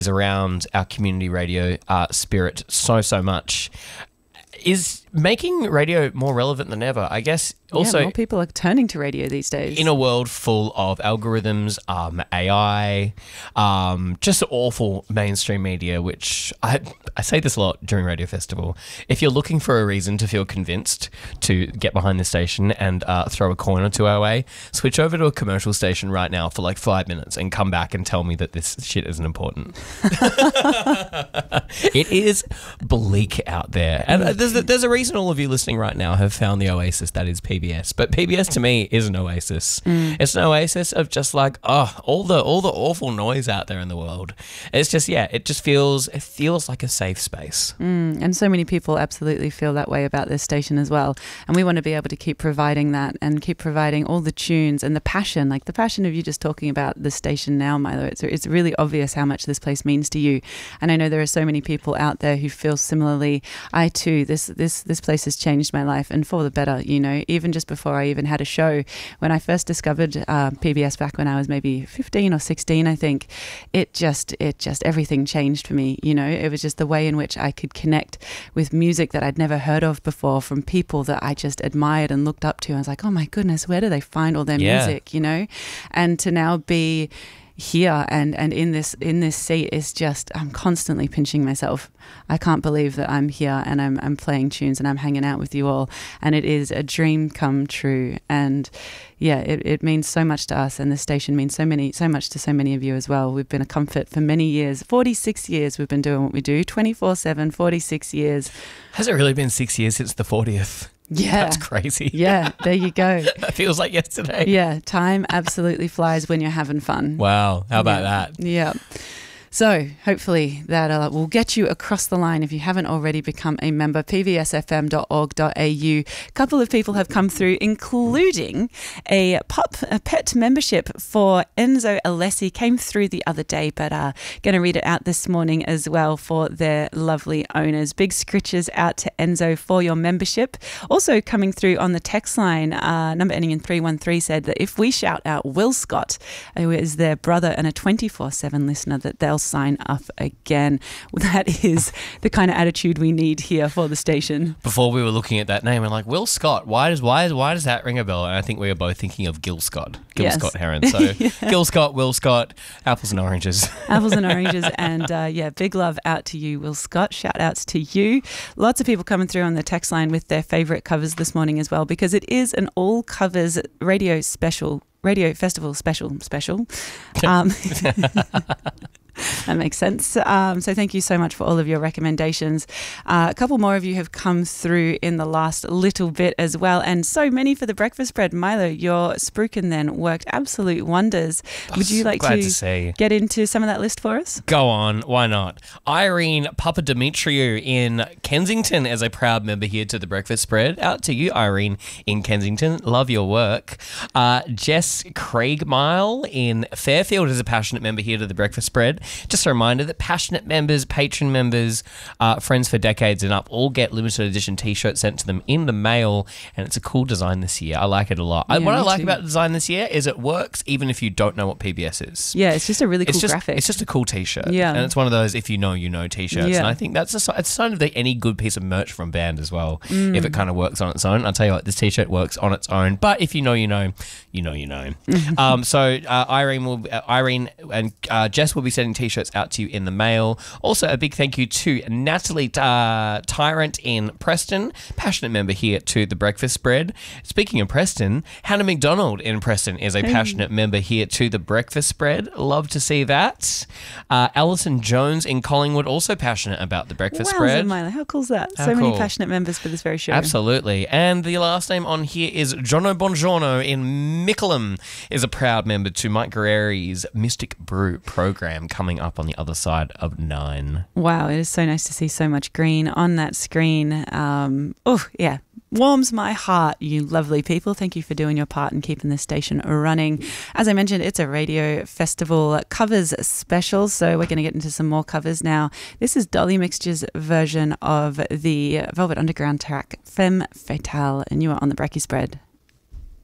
around our community radio spirit so much is making radio more relevant than ever. I guess also more people are turning to radio these days. In a world full of algorithms, AI, just awful mainstream media, which I say this a lot during Radio Festival. If you're looking for a reason to feel convinced to get behind the station and throw a coin or two our way, switch over to a commercial station right now for like 5 minutes and come back and tell me that this shit isn't important. It is bleak out there. And there's a reason all of you listening right now have found the oasis that is PBS. But PBS to me is an oasis. It's an oasis of just like, all the awful noise out there in the world. It's just, it feels like a safe space. And so many people absolutely feel that way about this station as well. And we want to be able to keep providing that and keep providing all the tunes and the passion, like the passion of you just talking about the station now, Milo. It's really obvious how much this place means to you. And I know there are so many people out there who feel similarly. I too, this place has changed my life, and for the better, even just before I even had a show. When I first discovered PBS back when I was maybe 15 or 16, I think, it just everything changed for me. It was just the way in which I could connect with music that I'd never heard of before from people that I just admired and looked up to. I was like, oh my goodness, where do they find all their music, And to now be here and in this seat is just, I'm constantly pinching myself. I can't believe that I'm here and I'm playing tunes and I'm hanging out with you all, and it is a dream come true. And it means so much to us, and the station means so much to so many of you as well. We've been a comfort for many years. 46 years we've been doing what we do, 24/7, 46 years. Has it really been 6 years since the 40th? Yeah. That's crazy. Yeah, there you go. That feels like yesterday. Yeah, time absolutely flies when you're having fun. Wow, how about that? Yeah. So hopefully that will get you across the line if you haven't already become a member. pvsfm.org.au. A couple of people have come through, including a pet membership for Enzo Alessi. Came through the other day, but going to read it out this morning as well for their lovely owners. Big scritches out to Enzo for your membership. Also coming through on the text line, number ending in 313 said that if we shout out Will Scott, who is their brother and a 24/7 listener, that they'll sign up again. That is the kind of attitude we need here for the station. Before we were looking at that name and like, Will Scott, why does that ring a bell? And I think we were both thinking of Gil Scott Scott Heron. So Gil Scott, Will Scott, apples and oranges. Apples and oranges. And big love out to you, Will Scott. Shout outs to you. Lots of people coming through on the text line with their favourite covers this morning as well, because it is an all covers radio festival special. That makes sense. So thank you so much for all of your recommendations. A couple more of you have come through in the last little bit as well, and so many for the breakfast spread. Milo, your spruiken then worked absolute wonders. Would you like to get into some of that list for us? Go on, why not? Irene Papadimitriou in Kensington as a proud member here to the breakfast spread. Out to you, Irene in Kensington. Love your work. Jess Craigmile in Fairfield is a passionate member here to the breakfast spread. Just a reminder that passionate members, patron members, friends for decades and up all get limited edition t-shirts sent to them in the mail, and it's a cool design this year. I like it a lot. Yeah, what I like about the design this year is it works even if you don't know what PBS is. Yeah, it's just a really cool graphic. It's just a cool t-shirt. Yeah. And it's one of those if you know, you know t-shirts. Yeah. And I think that's it's a sign of any good piece of merch from band as well, if it kind of works on its own. I'll tell you what, this t-shirt works on its own, but if you know, you know, you know, you know. So Irene and Jess will be sending t-shirts out to you in the mail. Also, a big thank you to Natalie Tyrant in Preston, passionate member here to the breakfast spread. Speaking of Preston, Hannah McDonald in Preston is a passionate member here to the breakfast spread. Love to see that. Alison Jones in Collingwood, also passionate about the breakfast spread. Milo, how cool is that? So many passionate members for this very show. Absolutely. And the last name on here is Jono Bongiorno in Mickleham, is a proud member to Mike Guerrieri's Mystic Brew program coming up on the other side of 9. Wow, it is so nice to see so much green on that screen. Warms my heart, you lovely people. Thank you for doing your part and keeping this station running. As I mentioned, it's a radio festival covers special, so we're going to get into some more covers now. This is Dolly Mixture's version of the Velvet Underground track Femme Fatale, and you are on the Brekkie Spread.